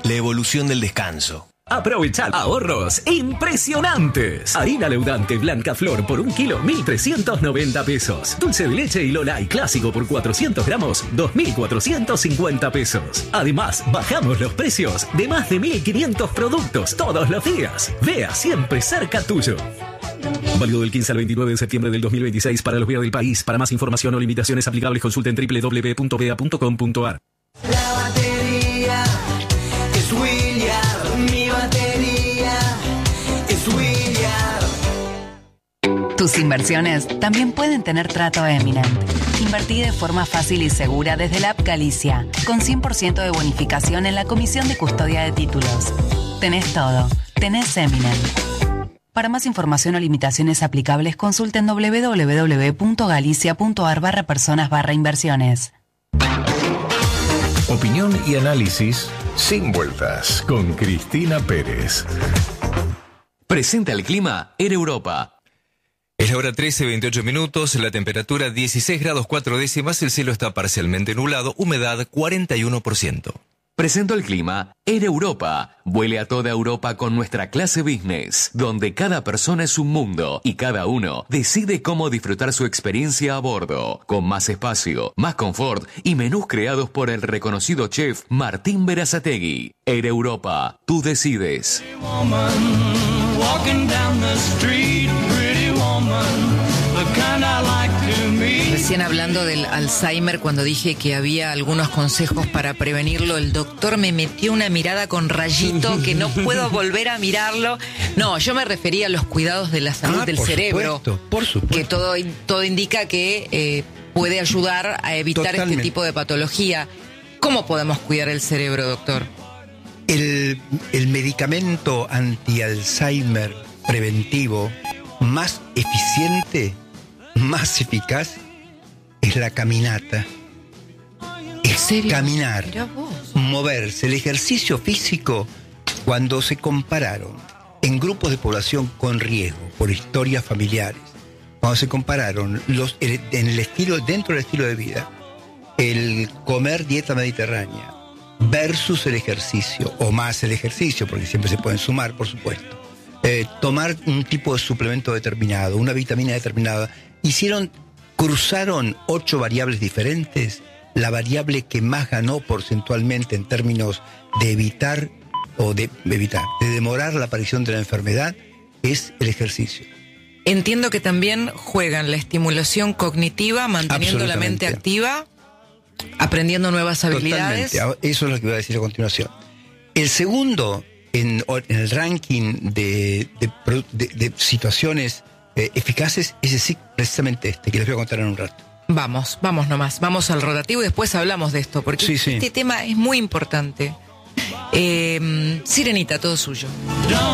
la evolución del descanso. Aprovechar ahorros impresionantes. Harina leudante Blanca Flor por 1 kilo, 1.390 pesos. Dulce de leche y Lolay clásico por 400 gramos, 2.450 pesos. Además, bajamos los precios de más de 1.500 productos todos los días. Vea siempre cerca tuyo. Válido del 15 al 29 de septiembre del 2026 para los Vea del país. Para más información o limitaciones aplicables, consulten www.vea.com.ar. La batería es William, mi batería es William. Tus inversiones también pueden tener trato Eminent. Invertí de forma fácil y segura desde la app Galicia, con 100% de bonificación en la comisión de custodia de títulos. Tenés todo, tenés Eminent. Para más información o limitaciones aplicables, consulten www.galicia.ar/personas/inversiones. Opinión y análisis sin vueltas con Cristina Pérez. Presenta el clima en Europa. Es la hora 13:28 minutos, la temperatura 16 grados 4 décimas, el cielo está parcialmente nublado, humedad 41%. Presento el clima en Europa. Vuele a toda Europa con nuestra clase business, donde cada persona es un mundo y cada uno decide cómo disfrutar su experiencia a bordo, con más espacio, más confort y menús creados por el reconocido chef Martín Berazategui. Air Europa, tú decides. Recién hablando del Alzheimer, cuando dije que había algunos consejos para prevenirlo, el doctor me metió una mirada con rayito que no puedo volver a mirarlo. No, yo me refería a los cuidados de la salud del cerebro. Por supuesto. Que todo indica que puede ayudar a evitar este tipo de patología. ¿Cómo podemos cuidar el cerebro, doctor? El medicamento anti-Alzheimer preventivo más eficiente, más eficaz, es la caminata. ¿En serio? Caminar, moverse, el ejercicio físico. Cuando se compararon en grupos de población con riesgo por historias familiares, cuando se compararon en el estilo, dentro del estilo de vida, el comer dieta mediterránea versus el ejercicio, o más el ejercicio, porque siempre se pueden sumar, por supuesto. Tomar un tipo de suplemento determinado, una vitamina determinada, cruzaron 8 variables diferentes. La variable que más ganó porcentualmente en términos de de demorar la aparición de la enfermedad es el ejercicio. Entiendo que también juegan la estimulación cognitiva, manteniendo la mente activa, aprendiendo nuevas habilidades. Totalmente. Eso es lo que voy a decir a continuación. El segundo en el ranking de situaciones eficaces es precisamente que les voy a contar en un rato. Vamos nomás, vamos al rotativo y después hablamos de esto, porque este tema es muy importante. Sirenita, todo suyo.